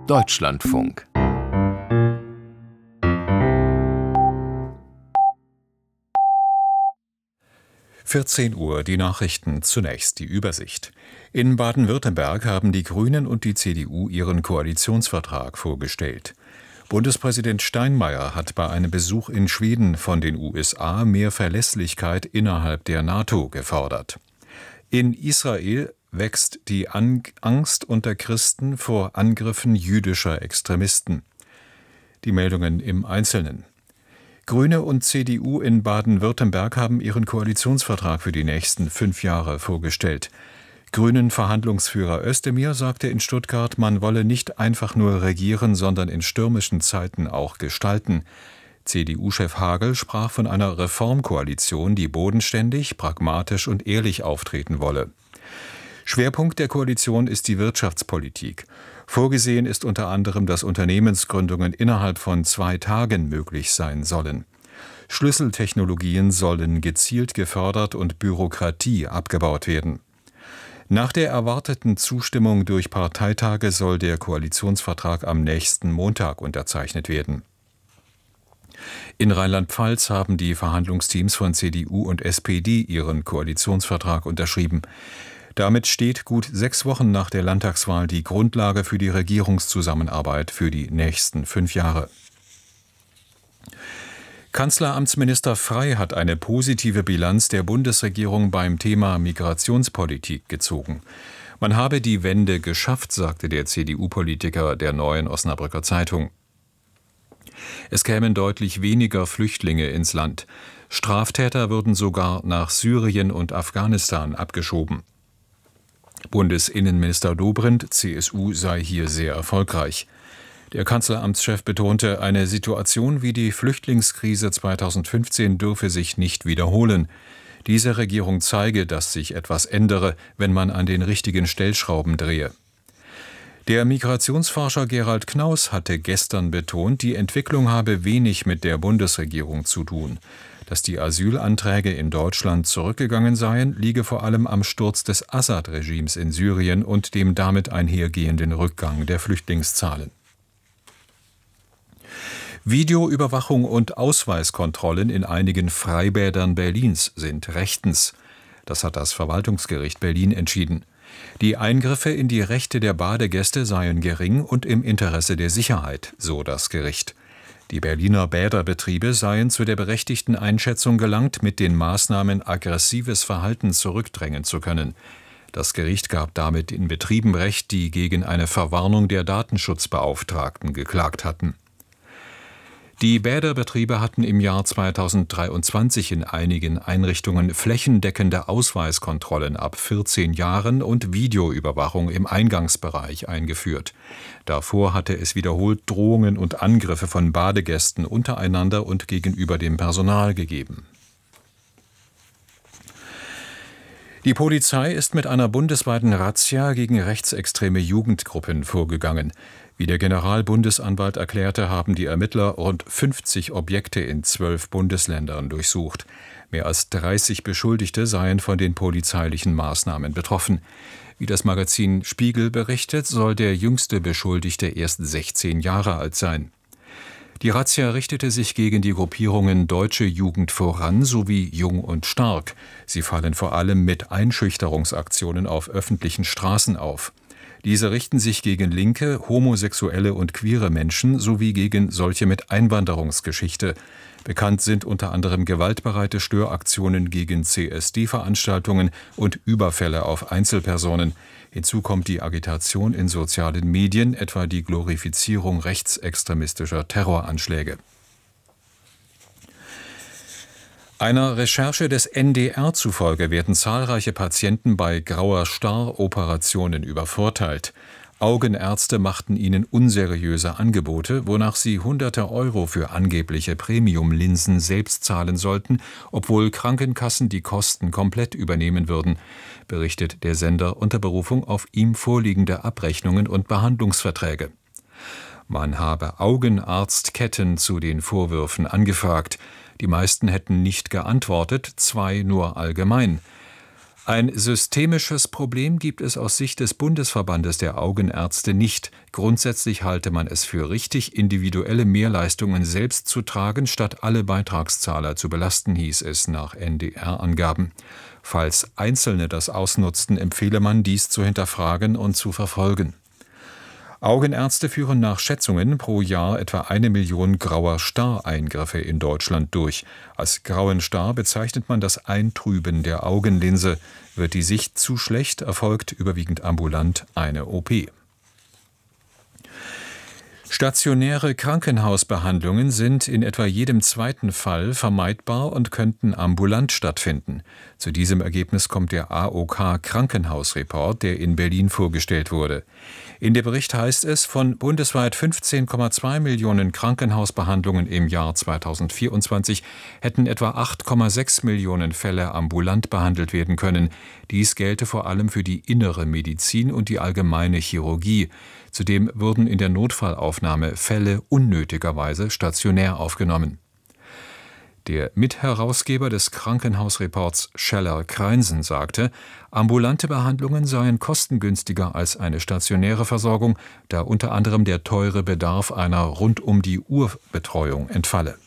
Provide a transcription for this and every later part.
Deutschlandfunk 14 Uhr, die Nachrichten, zunächst die Übersicht. In Baden-Württemberg haben die Grünen und die CDU ihren Koalitionsvertrag vorgestellt. Bundespräsident Steinmeier hat bei einem Besuch in Schweden von den USA mehr Verlässlichkeit innerhalb der NATO gefordert. In Israel wächst die Angst unter Christen vor Angriffen jüdischer Extremisten. Die Meldungen im Einzelnen. Grüne und CDU in Baden-Württemberg haben ihren Koalitionsvertrag für die nächsten 5 Jahre vorgestellt. Grünen-Verhandlungsführer Özdemir sagte in Stuttgart, man wolle nicht einfach nur regieren, sondern in stürmischen Zeiten auch gestalten. CDU-Chef Hagel sprach von einer Reformkoalition, die bodenständig, pragmatisch und ehrlich auftreten wolle. Schwerpunkt der Koalition ist die Wirtschaftspolitik. Vorgesehen ist unter anderem, dass Unternehmensgründungen innerhalb von 2 Tagen möglich sein sollen. Schlüsseltechnologien sollen gezielt gefördert und Bürokratie abgebaut werden. Nach der erwarteten Zustimmung durch Parteitage soll der Koalitionsvertrag am nächsten Montag unterzeichnet werden. In Rheinland-Pfalz haben die Verhandlungsteams von CDU und SPD ihren Koalitionsvertrag unterschrieben. Damit steht gut 6 Wochen nach der Landtagswahl die Grundlage für die Regierungszusammenarbeit für die nächsten 5 Jahre. Kanzleramtsminister Frey hat eine positive Bilanz der Bundesregierung beim Thema Migrationspolitik gezogen. Man habe die Wende geschafft, sagte der CDU-Politiker der Neuen Osnabrücker Zeitung. Es kämen deutlich weniger Flüchtlinge ins Land. Straftäter würden sogar nach Syrien und Afghanistan abgeschoben. Bundesinnenminister Dobrindt, CSU, sei hier sehr erfolgreich. Der Kanzleramtschef betonte, eine Situation wie die Flüchtlingskrise 2015 dürfe sich nicht wiederholen. Diese Regierung zeige, dass sich etwas ändere, wenn man an den richtigen Stellschrauben drehe. Der Migrationsforscher Gerald Knaus hatte gestern betont, die Entwicklung habe wenig mit der Bundesregierung zu tun. Dass die Asylanträge in Deutschland zurückgegangen seien, liege vor allem am Sturz des Assad-Regimes in Syrien und dem damit einhergehenden Rückgang der Flüchtlingszahlen. Videoüberwachung und Ausweiskontrollen in einigen Freibädern Berlins sind rechtens. Das hat das Verwaltungsgericht Berlin entschieden. Die Eingriffe in die Rechte der Badegäste seien gering und im Interesse der Sicherheit, so das Gericht. Die Berliner Bäderbetriebe seien zu der berechtigten Einschätzung gelangt, mit den Maßnahmen aggressives Verhalten zurückdrängen zu können. Das Gericht gab damit den Betrieben Recht, die gegen eine Verwarnung der Datenschutzbeauftragten geklagt hatten. Die Bäderbetriebe hatten im Jahr 2023 in einigen Einrichtungen flächendeckende Ausweiskontrollen ab 14 Jahren und Videoüberwachung im Eingangsbereich eingeführt. Davor hatte es wiederholt Drohungen und Angriffe von Badegästen untereinander und gegenüber dem Personal gegeben. Die Polizei ist mit einer bundesweiten Razzia gegen rechtsextreme Jugendgruppen vorgegangen. Wie der Generalbundesanwalt erklärte, haben die Ermittler rund 50 Objekte in 12 Bundesländern durchsucht. Mehr als 30 Beschuldigte seien von den polizeilichen Maßnahmen betroffen. Wie das Magazin Spiegel berichtet, soll der jüngste Beschuldigte erst 16 Jahre alt sein. Die Razzia richtete sich gegen die Gruppierungen Deutsche Jugend voran sowie Jung und Stark. Sie fallen vor allem mit Einschüchterungsaktionen auf öffentlichen Straßen auf. Diese richten sich gegen linke, homosexuelle und queere Menschen sowie gegen solche mit Einwanderungsgeschichte. Bekannt sind unter anderem gewaltbereite Störaktionen gegen CSD-Veranstaltungen und Überfälle auf Einzelpersonen. Hinzu kommt die Agitation in sozialen Medien, etwa die Glorifizierung rechtsextremistischer Terroranschläge. Einer Recherche des NDR zufolge werden zahlreiche Patienten bei grauer Star-Operationen übervorteilt. Augenärzte machten ihnen unseriöse Angebote, wonach sie Hunderte Euro für angebliche Premium-Linsen selbst zahlen sollten, obwohl Krankenkassen die Kosten komplett übernehmen würden, berichtet der Sender unter Berufung auf ihm vorliegende Abrechnungen und Behandlungsverträge. Man habe Augenarztketten zu den Vorwürfen angefragt. Die meisten hätten nicht geantwortet, 2 nur allgemein. Ein systemisches Problem gibt es aus Sicht des Bundesverbandes der Augenärzte nicht. Grundsätzlich halte man es für richtig, individuelle Mehrleistungen selbst zu tragen, statt alle Beitragszahler zu belasten, hieß es nach NDR-Angaben. Falls Einzelne das ausnutzten, empfehle man, dies zu hinterfragen und zu verfolgen. Augenärzte führen nach Schätzungen pro Jahr etwa 1 Million grauer Star-Eingriffe in Deutschland durch. Als grauen Star bezeichnet man das Eintrüben der Augenlinse. Wird die Sicht zu schlecht, erfolgt überwiegend ambulant eine OP. Stationäre Krankenhausbehandlungen sind in etwa jedem zweiten Fall vermeidbar und könnten ambulant stattfinden. Zu diesem Ergebnis kommt der AOK Krankenhausreport, der in Berlin vorgestellt wurde. In dem Bericht heißt es, von bundesweit 15,2 Millionen Krankenhausbehandlungen im Jahr 2024 hätten etwa 8,6 Millionen Fälle ambulant behandelt werden können. Dies gelte vor allem für die innere Medizin und die allgemeine Chirurgie. Zudem wurden in der Notfallaufnahme Fälle unnötigerweise stationär aufgenommen. Der Mitherausgeber des Krankenhausreports Scheller-Kreinsen sagte, ambulante Behandlungen seien kostengünstiger als eine stationäre Versorgung, da unter anderem der teure Bedarf einer Rund-um-die-Uhr-Betreuung entfalle.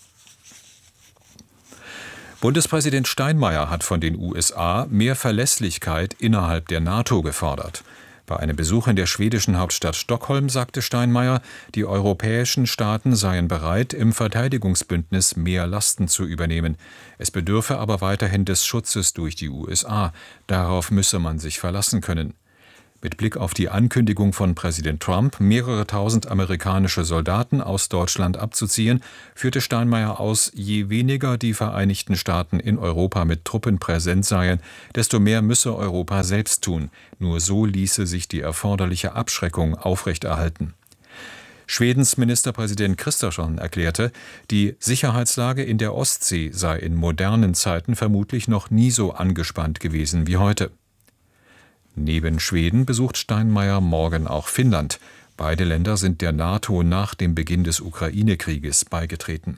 Bundespräsident Steinmeier hat von den USA mehr Verlässlichkeit innerhalb der NATO gefordert. Bei einem Besuch in der schwedischen Hauptstadt Stockholm sagte Steinmeier, die europäischen Staaten seien bereit, im Verteidigungsbündnis mehr Lasten zu übernehmen. Es bedürfe aber weiterhin des Schutzes durch die USA. Darauf müsse man sich verlassen können. Mit Blick auf die Ankündigung von Präsident Trump, mehrere tausend amerikanische Soldaten aus Deutschland abzuziehen, führte Steinmeier aus, je weniger die Vereinigten Staaten in Europa mit Truppen präsent seien, desto mehr müsse Europa selbst tun. Nur so ließe sich die erforderliche Abschreckung aufrechterhalten. Schwedens Ministerpräsident Kristersson erklärte, die Sicherheitslage in der Ostsee sei in modernen Zeiten vermutlich noch nie so angespannt gewesen wie heute. Neben Schweden besucht Steinmeier morgen auch Finnland. Beide Länder sind der NATO nach dem Beginn des Ukraine-Krieges beigetreten.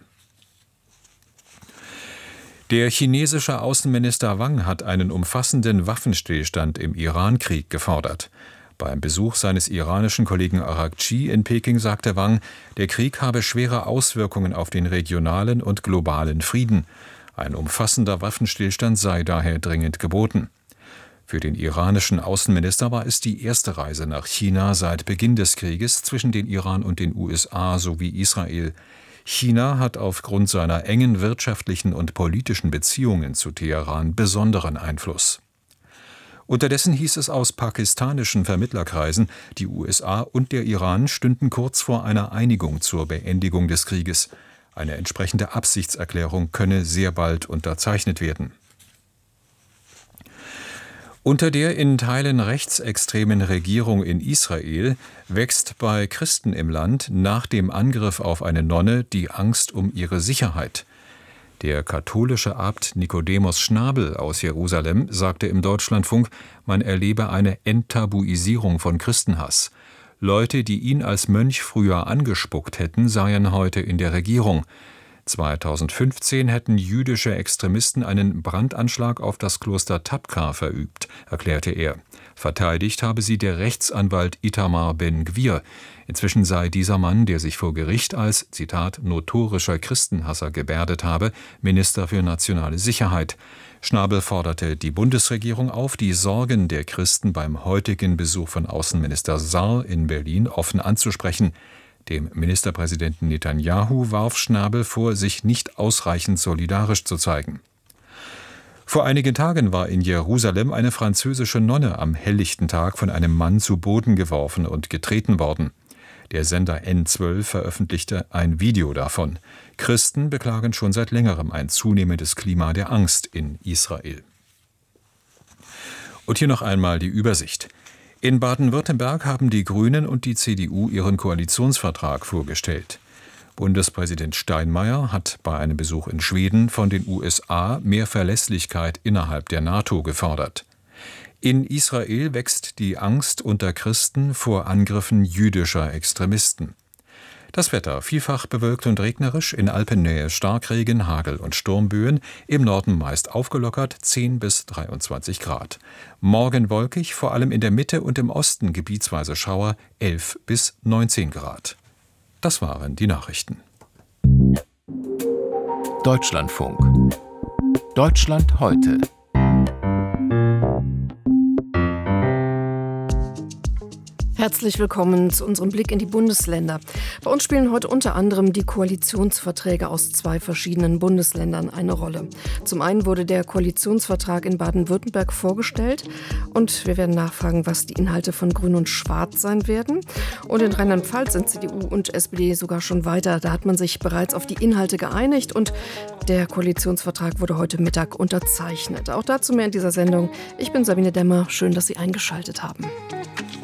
Der chinesische Außenminister Wang hat einen umfassenden Waffenstillstand im Iran-Krieg gefordert. Beim Besuch seines iranischen Kollegen Araghchi in Peking sagte Wang, der Krieg habe schwere Auswirkungen auf den regionalen und globalen Frieden. Ein umfassender Waffenstillstand sei daher dringend geboten. Für den iranischen Außenminister war es die erste Reise nach China seit Beginn des Krieges zwischen den Iran und den USA sowie Israel. China hat aufgrund seiner engen wirtschaftlichen und politischen Beziehungen zu Teheran besonderen Einfluss. Unterdessen hieß es aus pakistanischen Vermittlerkreisen, die USA und der Iran stünden kurz vor einer Einigung zur Beendigung des Krieges. Eine entsprechende Absichtserklärung könne sehr bald unterzeichnet werden. Unter der in Teilen rechtsextremen Regierung in Israel wächst bei Christen im Land nach dem Angriff auf eine Nonne die Angst um ihre Sicherheit. Der katholische Abt Nicodemus Schnabel aus Jerusalem sagte im Deutschlandfunk, man erlebe eine Enttabuisierung von Christenhass. Leute, die ihn als Mönch früher angespuckt hätten, seien heute in der Regierung. 2015 hätten jüdische Extremisten einen Brandanschlag auf das Kloster Tabqa verübt, erklärte er. Verteidigt habe sie der Rechtsanwalt Itamar Ben-Gvir. Inzwischen sei dieser Mann, der sich vor Gericht als, Zitat, notorischer Christenhasser gebärdet habe, Minister für nationale Sicherheit. Schnabel forderte die Bundesregierung auf, die Sorgen der Christen beim heutigen Besuch von Außenminister Sar in Berlin offen anzusprechen. Dem Ministerpräsidenten Netanyahu warf Schnabel vor, sich nicht ausreichend solidarisch zu zeigen. Vor einigen Tagen war in Jerusalem eine französische Nonne am helllichten Tag von einem Mann zu Boden geworfen und getreten worden. Der Sender N12 veröffentlichte ein Video davon. Christen beklagen schon seit längerem ein zunehmendes Klima der Angst in Israel. Und hier noch einmal die Übersicht. In Baden-Württemberg haben die Grünen und die CDU ihren Koalitionsvertrag vorgestellt. Bundespräsident Steinmeier hat bei einem Besuch in Schweden von den USA mehr Verlässlichkeit innerhalb der NATO gefordert. In Israel wächst die Angst unter Christen vor Angriffen jüdischer Extremisten. Das Wetter vielfach bewölkt und regnerisch, in Alpennähe Starkregen, Hagel und Sturmböen, im Norden meist aufgelockert 10 bis 23 Grad. Morgen wolkig, vor allem in der Mitte und im Osten gebietsweise Schauer 11 bis 19 Grad. Das waren die Nachrichten. Deutschlandfunk. Deutschland heute. Herzlich willkommen zu unserem Blick in die Bundesländer. Bei uns spielen heute unter anderem die Koalitionsverträge aus 2 verschiedenen Bundesländern eine Rolle. Zum einen wurde der Koalitionsvertrag in Baden-Württemberg vorgestellt und wir werden nachfragen, was die Inhalte von Grün und Schwarz sein werden. Und in Rheinland-Pfalz sind CDU und SPD sogar schon weiter. Da hat man sich bereits auf die Inhalte geeinigt und der Koalitionsvertrag wurde heute Mittag unterzeichnet. Auch dazu mehr in dieser Sendung. Ich bin Sabine Dämmer. Schön, dass Sie eingeschaltet haben.